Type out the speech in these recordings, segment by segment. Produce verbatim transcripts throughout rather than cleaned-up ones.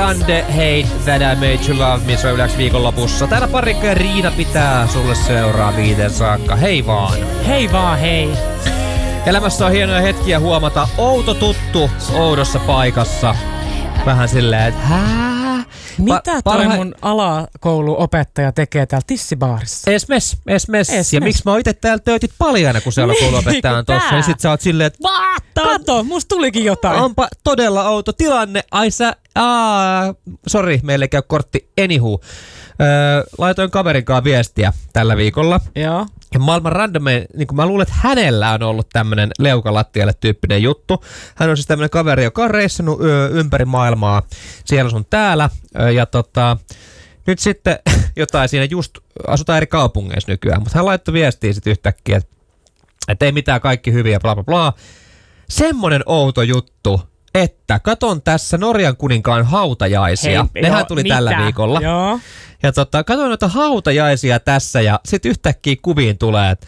Grande, Hate That I Made You Love Me, se on yleensä viikonlopussa. Täällä Parikka ja Riina pitää sulle seuraa viiteen saakka. Hei vaan. Hei vaan, hei. Elämässä on hienoja hetkiä huomata outo tuttu oudossa paikassa. Vähän silleen, että hää? Mitä Pa- toi parha- mun alakouluopettaja tekee täällä tissibaarissa? Esmes, esmes. Es Ja mes. miksi mä oon ite täällä töötit paljana, kun se alakouluopettaja on tossa. Ja sit sä oot silleen, että Kato, musta tulikin jotain. onpa todella outo tilanne. Ai sä, aah, sori, meille ei käy kortti. Anywho. Öö, laitoin kaverinkaan viestiä tällä viikolla. Joo. Ja maailman randomein, niin kuin mä luulen, että hänellä on ollut tämmönen leukalattialle tyyppinen juttu. Hän on siis tämmönen kaveri, joka on reissannut ö, ympäri maailmaa siellä sun täällä. Ö, ja tota, nyt sitten jotain siinä just, asutaan eri kaupungeissa nykyään, mutta hän laittoi viestiä sitten yhtäkkiä, että et ei mitään, kaikki hyviä, bla bla bla. Semmonen outo juttu, että katon tässä Norjan kuninkaan hautajaisia. Hei, Nehän joo, tuli mitä? tällä viikolla. Joo. Ja tota, katsoin noita hautajaisia tässä ja sit yhtäkkiä kuviin tulee, että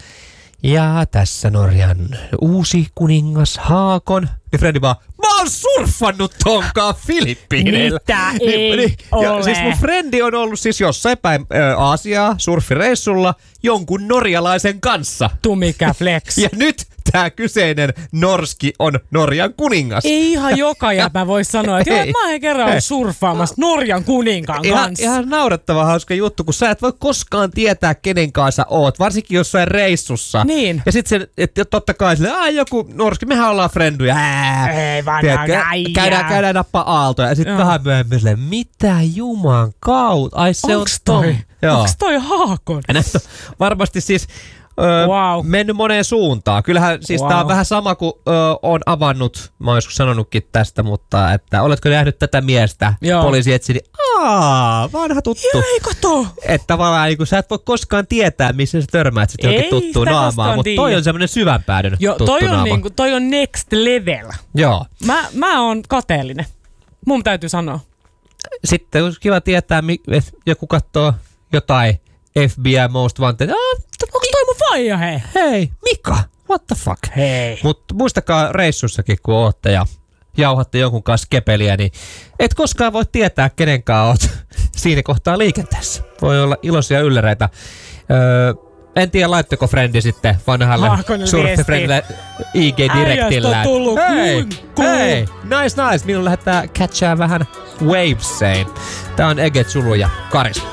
ja tässä Norjan uusi kuningas Haakon. Niin Fredi vaan, mä oon surffannut tonkaan Filippiineillä. Mitä ei ja ole? siis mun frendi on ollut siis jossain päin ä, Aasiaa surfireissulla jonkun norjalaisen kanssa. Tumikä flex. Ja nyt tää kyseinen norski on Norjan kuningas. Ei ihan joka jäpä voi sanoa, että joo, Ei. mä oon kerran ollut surffaamassa Norjan kuninkaan Ihan, kanssa. ihan naurettava hauska juttu, kun sä et voi koskaan tietää, kenen kanssa oot, varsinkin jossain reissussa. Niin. Ja sit se, että totta kai silleen, aah joku norski, mehän ollaan frenduja. Ää, Ei vanha tiedätkö? äijä. Käydään, käydään nappaa aaltoja. Ja sit Joo. vähän myöhemmin silleen, mitä juman kautta? Ai se Onks on toi? Tom. Joo. Onks toi Haakon? Ja näitä on varmasti siis Öö, Wow. mennyt moneen suuntaan. Kyllähän siis Wow. tää on vähän sama kuin öö, on avannut, mä oon joskus sanonutkin tästä, mutta että oletko nähnyt tätä miestä, Joo. poliisi etsi, niin aah, vanha tuttu. Joo, ei kato. Että tavallaan niin sä et voi koskaan tietää, missä sä törmäät sit johonkin Ei tuttuun sitä naamaan, koskaan mutta toi tiedä. on semmonen syvänpäädyn Joo, tuttu toi on, naama. niinku, toi on next level. Joo. Mä, mä oon kateellinen. Mun täytyy sanoa. Sitten olisi kiva tietää, mi- että joku katsoo jotain F B I Most Wanted. Ah, Onks toi mun faija, hei? hei, Mika, what the fuck? Hei. Mutta muistakaa reissussakin, kun ootte ja jauhatte jonkun kanssa kepeliä, niin et koskaan voi tietää, kenenkaan oot siinä kohtaa liikenteessä. Voi olla iloisia ylläreitä. Öö, en tiedä, laittako frendi sitten vanhalle Haakonille surfifriendille I G-direktillään. Äijästä on tullut Hei, kunku. hei, nice, nice. Minun lähdetään catchaa vähän wavesein. Tää on Eget Sulu ja Karis.